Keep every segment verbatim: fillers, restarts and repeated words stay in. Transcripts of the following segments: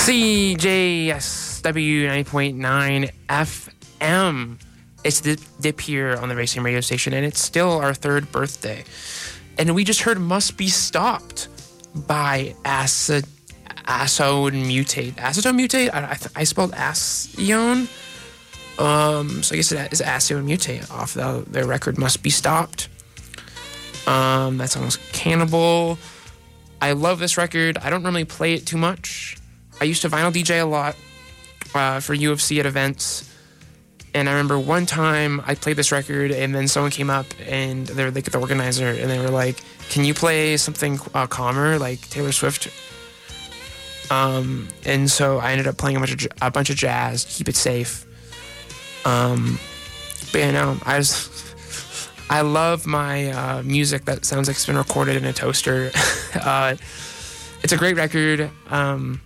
C J S W ninety point nine F M. It's the dip here on the Racing Radio Station, and it's still our third birthday. And we just heard Must Be Stopped by Acid, Acetone Mutate. Acetone Mutate? I, I, I spelled Acetone. Um, so I guess it is Acetone Mutate off the, their record Must Be Stopped. Um, that song's Cannibal. I love this record. I don't normally play it too much. I used to vinyl D J a lot uh, for U F C at events. And I remember one time I played this record, and then someone came up, and they were like the organizer, and they were like, "Can you play something uh, calmer, like Taylor Swift?" Um, and so I ended up playing a bunch of a bunch of jazz, keep it safe. Um, but yeah, no, I just I love my uh, music that sounds like it's been recorded in a toaster. uh, it's a great record. Um,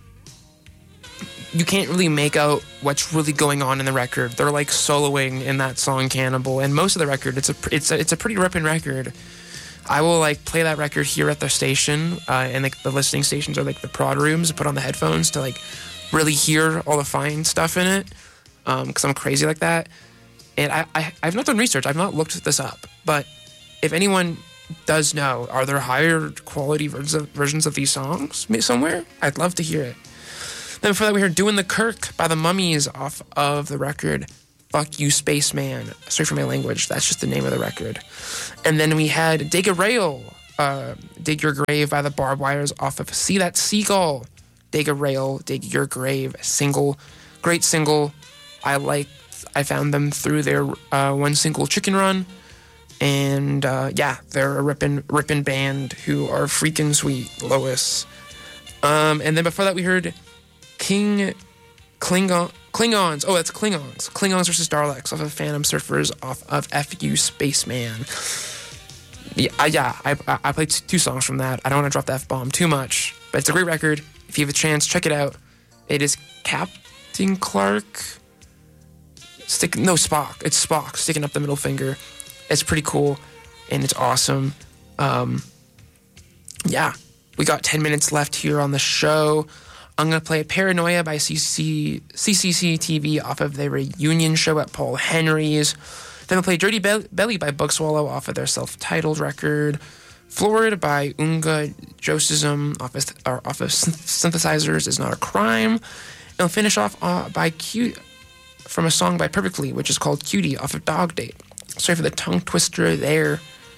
you can't really make out what's really going on in the record. They're like soloing in that song Cannibal, and most of the record, it's a it's a, it's a pretty ripping record. I will like play that record here at the station, uh, and like the listening stations are like the prod rooms. Put on the headphones to like really hear all the fine stuff in it, because um, I'm crazy like that. And I, I I've not done research. I've not looked this up, but if anyone does know, are there higher quality versions of, versions of these songs somewhere? I'd love to hear it. Then before that, we heard Doing the Kirk by the Mummies off of the record Fuck You Spaceman. Sorry for my language. That's just the name of the record. And then we had Dig a Rail, uh, Dig Your Grave by the Barbed Wires off of See That Seagull. Dig a Rail, Dig Your Grave, single. Great single. I like. I found them through their uh, one single Chicken Run. And uh, yeah, they're a rippin', rippin' band who are freaking sweet. Lois. Um, and then before that, we heard King Klingon, Klingons. Oh, that's Klingons. Klingons versus Daleks off of Phantom Surfers off of F U Spaceman. Yeah, I, yeah, I, I played two songs from that. I don't want to drop the F-bomb too much, but it's a great record. If you have a chance, check it out. It is Captain Clark. Stick, no, Spock. It's Spock sticking up the middle finger. It's pretty cool, and it's awesome. Um, yeah, we got ten minutes left here on the show. I'm going to play Paranoia by C C C T V off of their reunion show at Paul Henry's. Then we'll play Dirty Be- Belly by Bugswallow off of their self-titled record. Florid by Unga Josism off of, or off of Synthesizers Is Not a Crime. And we'll finish off uh, by Cute from a song by Perfectly, which is called Cutie off of Dog Date. Sorry for the tongue twister there.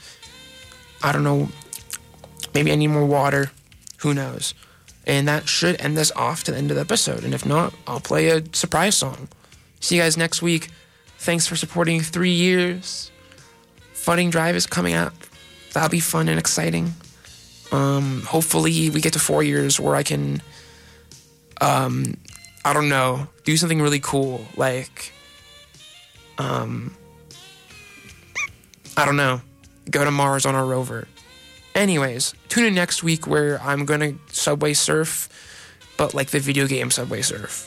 I don't know. Maybe I need more water. Who knows? And that should end us off to the end of the episode. And if not, I'll play a surprise song. See you guys next week. Thanks for supporting three years. Funding Drive is coming out. That'll be fun and exciting. Um, hopefully we get to four years where I can, um, I don't know, do something really cool. Like, um, I don't know, go to Mars on a rover. Anyways, tune in next week where I'm going to Subway Surf, but like the video game Subway Surf.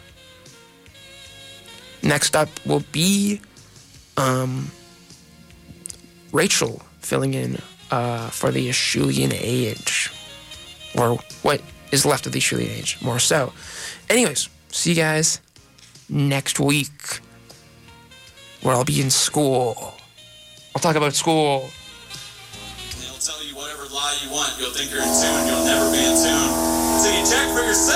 Next up will be um, Rachel filling in uh, for the Acheulean Age, or what is left of the Acheulean Age, more so. Anyways, see you guys next week where I'll be in school. I'll talk about school. Lie you want, you'll think you're in tune, you'll never be in tune. So you check for yourself.